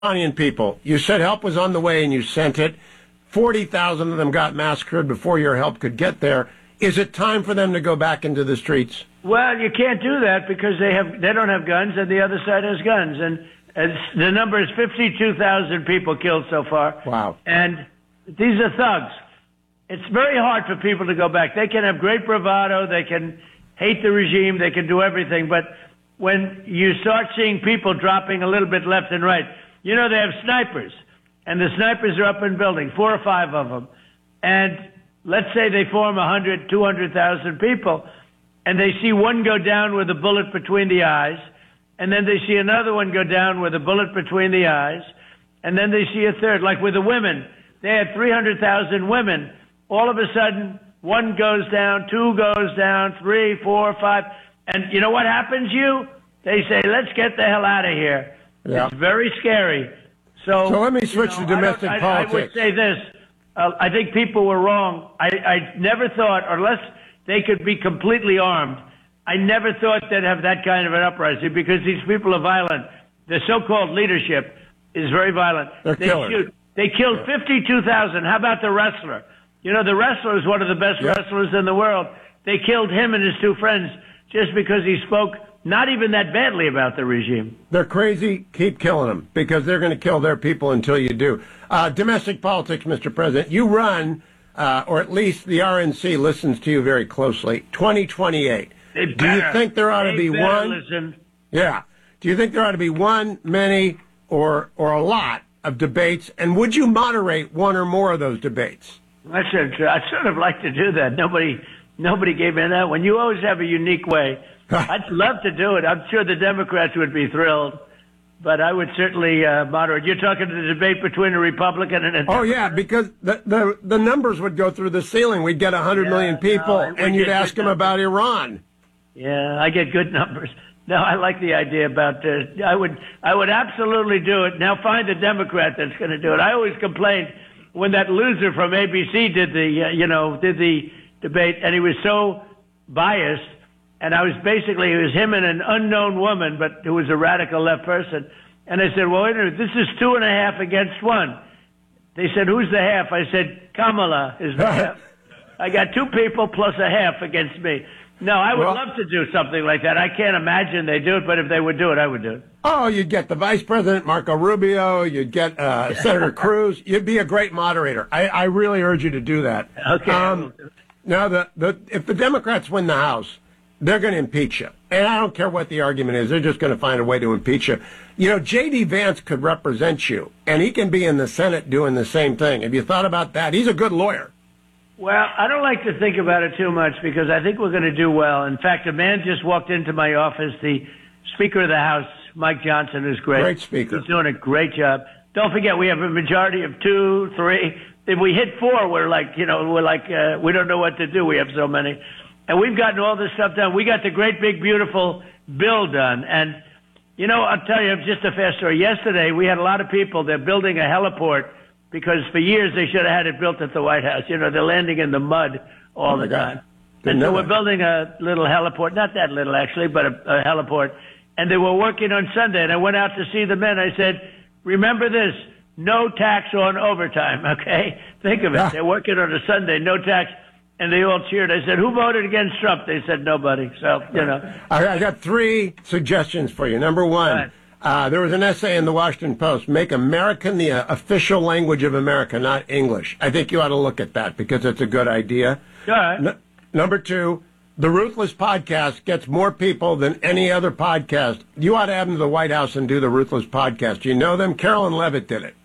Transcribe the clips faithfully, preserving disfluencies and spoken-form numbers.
Iranian people. You said help was on the way and you sent it. forty thousand of them got massacred before your help could get there. Is it time for them to go back into the streets? Well, you can't do that because they have they don't have guns and the other side has guns. And it's, the number is fifty-two thousand people killed so far. Wow. And these are thugs. It's very hard for people to go back. They can have great bravado. They can hate the regime. They can do everything. But when you start seeing people dropping a little bit left and right, you know, they have snipers. And the snipers are up in buildings, four or five of them. And let's say they form one hundred, two hundred thousand people, and they see one go down with a bullet between the eyes, and then they see another one go down with a bullet between the eyes, and then they see a third. Like with the women, they had three hundred thousand women. All of a sudden, one goes down, two goes down, three, four, five. And you know what happens, you? They say, let's get the hell out of here. Yeah. It's very scary. So, so let me switch you know, to domestic I politics. I would say this. Uh, I think people were wrong. I, I never thought, unless they could be completely armed, I never thought they'd have that kind of an uprising because these people are violent. The so-called leadership is very violent. They're they killers. shoot. They killed yeah. fifty-two thousand. How about the wrestler? You know, the wrestler is one of the best yeah. wrestlers in the world. They killed him and his two friends just because he spoke not even that badly about the regime. They're crazy. Keep killing them because they're going to kill their people until you do. Uh, domestic politics, Mister President. You run, uh, or at least the R N C listens to you very closely. twenty twenty-eight. They do better, you think there ought to they be better one? Listen. Yeah. Do you think there ought to be one, many, or or a lot of debates? And would you moderate one or more of those debates? I should. I'd sort of like to do that. Nobody, nobody gave me that one. You always have a unique way. I'd love to do it. I'm sure the Democrats would be thrilled, but I would certainly uh, moderate. You're talking to the debate between a Republican and a Democrat? Oh, yeah, because the, the, the numbers would go through the ceiling. We'd get one hundred yeah, million people, no, and you'd ask them about Iran. Yeah, I get good numbers. No, I like the idea about uh, I would I would absolutely do it. Now find a Democrat that's going to do it. I always complained when that loser from A B C did the, uh, you know, did the debate, and he was so biased. And I was basically, it was him and an unknown woman, but who was a radical left person. And I said, well, wait a minute, this is two and a half against one. They said, who's the half? I said, Kamala is the half. I got two people plus a half against me. No, I would well, love to do something like that. I can't imagine they do it, but if they would do it, I would do it. Oh, you'd get the Vice President, Marco Rubio. You'd get uh, Senator Cruz. You'd be a great moderator. I, I really urge you to do that. Okay. Um, now, the, the if the Democrats win the House, they're going to impeach you. And I don't care what the argument is. They're just going to find a way to impeach you. You know, J D. Vance could represent you, and he can be in the Senate doing the same thing. Have you thought about that? He's a good lawyer. Well, I don't like to think about it too much because I think we're going to do well. In fact, a man just walked into my office, the Speaker of the House, Mike Johnson, who's great. Great speaker. He's doing a great job. Don't forget, we have a majority of two, three. If we hit four, we're like, you know, we're like, uh, we don't know what to do. We have so many. And we've gotten all this stuff done. We got the great, big, beautiful bill done. And, you know, I'll tell you just a fast story. Yesterday, we had a lot of people. They're building a heliport because for years they should have had it built at the White House. You know, they're landing in the mud all oh the God. time. And so we're building a little heliport, not that little actually, but a, a heliport. And they were working on Sunday. And I went out to see the men. I said, remember this, no tax on overtime, okay? Think of it. Yeah. They're working on a Sunday, no tax. And they all cheered. I said, who voted against Trump? They said, nobody. So, you know. I got three suggestions for you. Number one, right. uh, there was an essay in the Washington Post, make American the uh, official language of America, not English. I think you ought to look at that because it's a good idea. All right. N- number two, the Ruthless Podcast gets more people than any other podcast. You ought to have them to the White House and do the Ruthless Podcast. Do you know them? Carolyn Levitt did it.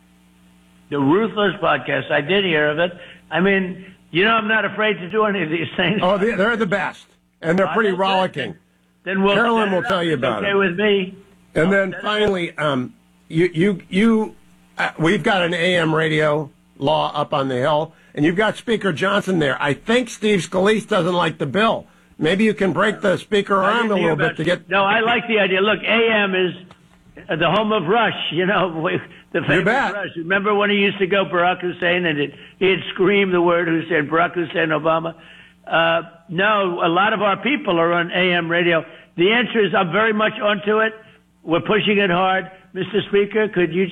The Ruthless Podcast. I did hear of it. I mean... You know, I'm not afraid to do any of these things. Oh, they're the best, and they're pretty rollicking. Then we'll Carolyn will tell you about it. Okay with me. And then finally, um, you you you, uh, we've got an A M radio law up on the Hill, and you've got Speaker Johnson there. I think Steve Scalise doesn't like the bill. Maybe you can break the Speaker arm a little bit to get. No, I like the idea. Look, A M is the home of Rush. You know. The famous Rush. Remember when he used to go Barack Hussein and it, he'd scream the word Hussein, Barack Hussein Obama? Uh, no, a lot of our people are on A M radio. The answer is I'm very much onto it. We're pushing it hard. Mister Speaker, could you